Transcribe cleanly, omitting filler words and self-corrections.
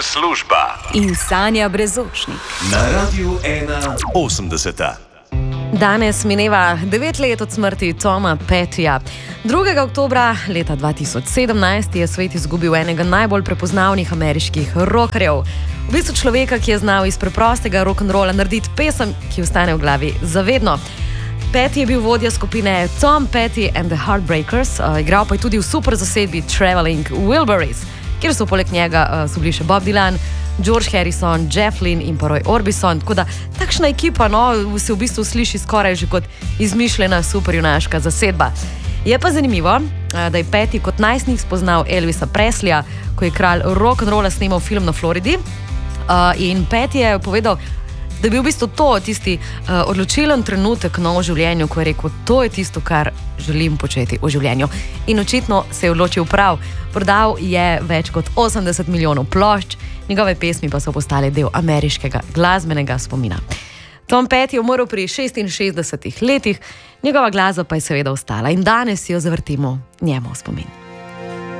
služba in Sanja Brezočnik na Radiu 1.80. Danes mineva 9 let od smrti Toma Pettyja. 2. oktobra leta 2017 je svet izgubil enega najbolj prepoznavnih ameriških rockerjev. V bistvu človeka, ki je znal iz preprostega rock'n'rolla narediti pesem, ki ostane v glavi zavedno. Petty je bil vodja skupine Tom Petty and the Heartbreakers, igral pa je tudi v super zasedbi Traveling Wilburys, kjer so poleg njega so bili še Bob Dylan, George Harrison, Jeff Lynne in Roy Orbison. Tako da takšna ekipa se v bistvu sliši skoraj že kot izmišljena superjunaška zasedba. Je pa zanimivo, da je Petty kot najstnik spoznal Elvisa Presleya, ko je kralj rock'n'rolla snemal film na Floridi. In Petty je povedal, da je bil v bistvu to tisti odločilen trenutek v življenju, ko je rekel, to je tisto, kar želim početi v življenju. In očitno se je odločil prav. Prodal je več kot 80 milijonov plošč, njegove pesmi pa so postale del ameriškega glasbenega spomina. Tom Petty je umrl pri 66 letih, njegova glasba pa je seveda ostala in danes jo zavrtimo njemu v spomin.